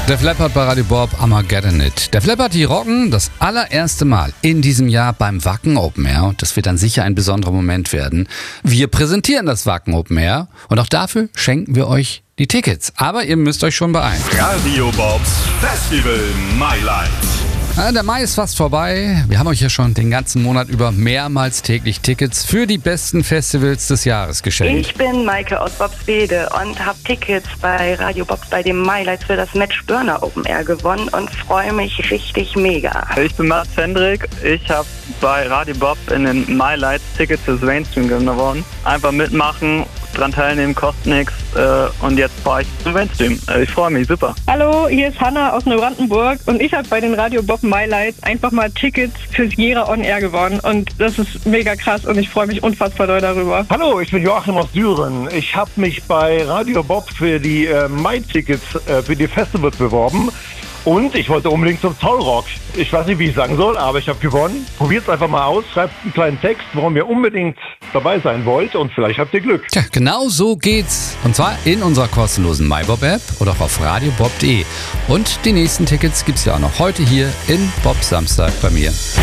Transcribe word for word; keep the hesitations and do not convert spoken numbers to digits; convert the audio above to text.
Def Leppard bei Radio Bob, Armageddon It. Def Leppard, die rocken das allererste Mal in diesem Jahr beim Wacken Open Air. Und das wird dann sicher ein besonderer Moment werden. Wir präsentieren das Wacken Open Air und auch dafür schenken wir euch die Tickets. Aber ihr müsst euch schon beeilen. Radio Bobs Festival My Life. Ja, der Mai ist fast vorbei. Wir haben euch ja schon den ganzen Monat über mehrmals täglich Tickets für die besten Festivals des Jahres geschenkt. Ich bin Maike aus Bobswede und habe Tickets bei Radio Bob bei dem MyLights für das Match Börner Open Air gewonnen und freue mich richtig mega. Ich bin Mats Hendrik. Ich habe bei Radio Bob in den MyLights Tickets fürs Mainstream gewonnen. Einfach mitmachen, dran teilnehmen, kostet nichts äh, und jetzt fahre ich zum Mainstream. Äh, ich freue mich, super. Hallo, hier ist Hanna aus Neubrandenburg und ich habe bei den Radio Bob MyLights einfach mal Tickets fürs Jera On Air gewonnen und das ist mega krass und ich freue mich unfassbar doll darüber. Hallo, ich bin Joachim aus Düren. Ich habe mich bei Radio Bob für die äh, My-Tickets äh, für die Festivals beworben. Und ich wollte unbedingt zum Zollrock. Ich weiß nicht, wie ich sagen soll, aber ich habe gewonnen. Probiert es einfach mal aus, schreibt einen kleinen Text, warum ihr unbedingt dabei sein wollt und vielleicht habt ihr Glück. Tja, genau so geht's. Und zwar in unserer kostenlosen MyBob-App oder auch auf radiobob punkt de. Und die nächsten Tickets gibt's ja auch noch heute hier in Bob Samstag bei mir.